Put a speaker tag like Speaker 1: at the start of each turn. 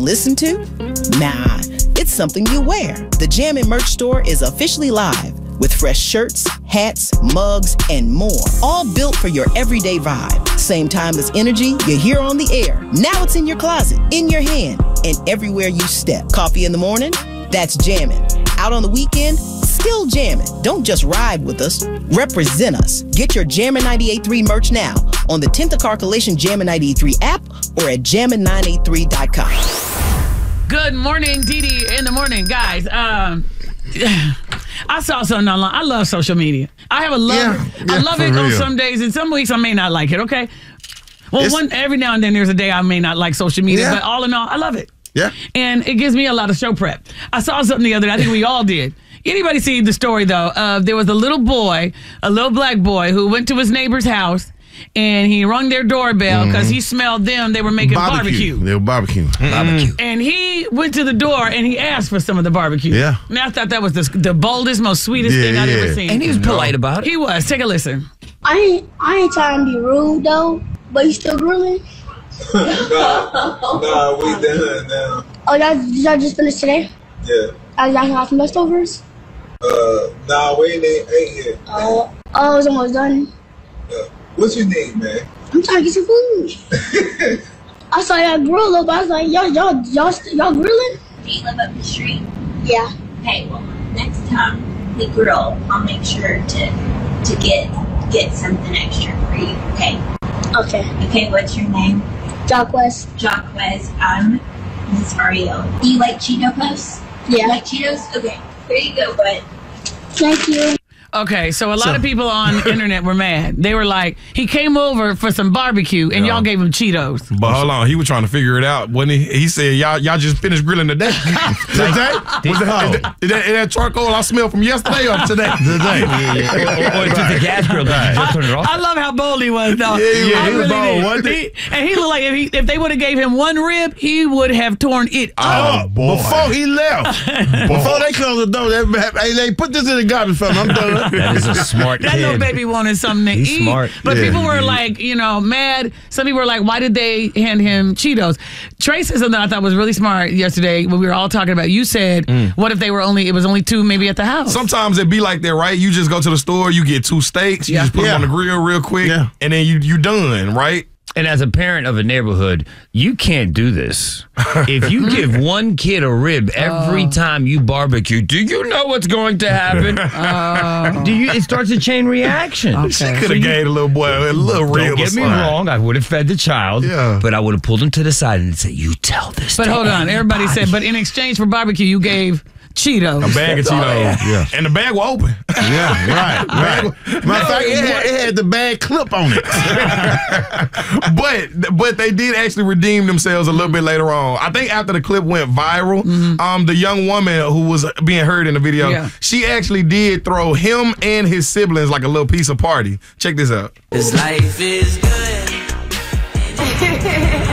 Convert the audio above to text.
Speaker 1: Listen to? Nah, it's something you wear. The Jammin' merch store is officially live with fresh shirts, hats, mugs, and more. All built for your everyday vibe. Same timeless energy you hear on the air. Now it's in your closet, in your hand, and everywhere you step. Coffee in the morning? That's Jammin'. Out on the weekend? Still jammin'. Don't just ride with us. Represent us. Get your Jammin' 98.3 merch now on the 10th Carcolation Jammin' 98.3 app or at jammin983.com.
Speaker 2: Good morning, Dee in the morning. Guys, I saw something online. I love social media. I have a love. I love it on some days, and some weeks I may not like it, okay? Well, every now and then there's a day I may not like social media, but all in all, I love it.
Speaker 3: Yeah.
Speaker 2: And it gives me a lot of show prep. I saw something the other day. I think we all did. Anybody see the story, though? There was a little boy, a little black boy, who went to his neighbor's house, and he rung their doorbell because he smelled them. They were making barbecue.
Speaker 3: They were barbecuing.
Speaker 4: Barbecue.
Speaker 2: And he went to the door, and he asked for some of the barbecue.
Speaker 3: Yeah.
Speaker 2: And I thought that was the boldest, most sweetest thing I'd ever seen.
Speaker 4: And he was polite about it.
Speaker 2: He was. Take a listen.
Speaker 5: I ain't trying to be rude, though, but you still grilling?
Speaker 6: Nah, we done now.
Speaker 5: Oh, y'all just finished today?
Speaker 6: Yeah.
Speaker 5: Y'all got some leftovers?
Speaker 6: Nah, we ain't ate yet.
Speaker 5: Oh, it's almost done.
Speaker 6: What's your name, man?
Speaker 5: I'm trying to get some food. I saw y'all grill up. I was like, y'all grilling?
Speaker 7: Do you live up the street?
Speaker 5: Yeah.
Speaker 7: Okay, well, next time we grill, I'll make sure to get something extra for you, okay?
Speaker 5: Okay.
Speaker 7: Okay, what's your name?
Speaker 5: Jacquez.
Speaker 7: Jacquez. I'm Miss Ariel. Do you like Cheeto Puffs?
Speaker 5: Yeah.
Speaker 7: You like Cheetos? Okay, here you go, bud.
Speaker 5: Thank you.
Speaker 2: Okay, so a lot of people on the internet were mad. They were like, he came over for some barbecue, and y'all gave him Cheetos.
Speaker 8: But hold on, he was trying to figure it out. When he said, y'all just finished grilling today. Today? Is that charcoal I smelled from yesterday or today?
Speaker 4: Today. Or just the gas grill. Just turn it off.
Speaker 2: I love how bold he was, though.
Speaker 3: Yeah, he was bold,
Speaker 2: did.
Speaker 3: wasn't he?
Speaker 2: And he looked like if they would have gave him one rib, he would have torn it up.
Speaker 3: Oh, boy. Before he left. Before they closed the door, they put this in the garbage for him. I'm done.
Speaker 4: That is a smart
Speaker 2: That
Speaker 4: kid.
Speaker 2: little baby wanted something to
Speaker 4: He's
Speaker 2: eat.
Speaker 4: smart.
Speaker 2: But
Speaker 3: Yeah,
Speaker 2: people were like, mad. Some people were like, why did they hand him Cheetos? Trey said something I thought was really smart yesterday when we were all talking about. You said, what if it was only two maybe at the house?
Speaker 8: Sometimes it be like that, right? You just go to the store, you get 2 steaks, you just put them on the grill real quick, and then you done, right?
Speaker 4: And as a parent of a neighborhood, you can't do this. If you give one kid a rib every time you barbecue, do you know what's going to happen? It starts a chain reaction.
Speaker 2: Okay.
Speaker 8: She could have gave the little boy a little rib.
Speaker 4: Don't get me wrong, I would have fed the child, but I would have pulled him to the side and said, you tell this
Speaker 2: But
Speaker 4: to
Speaker 2: hold on, everybody said, but in exchange for barbecue, you gave Cheetos.
Speaker 8: A bag of Cheetos.
Speaker 3: Yeah.
Speaker 8: And the bag was open.
Speaker 3: Yeah, right. Matter of fact, it had the bag clip on it.
Speaker 8: but they did actually redeem themselves a little bit later on. I think after the clip went viral, the young woman who was being heard in the video, she actually did throw him and his siblings like a little piece of party. Check this out.
Speaker 9: This life is good.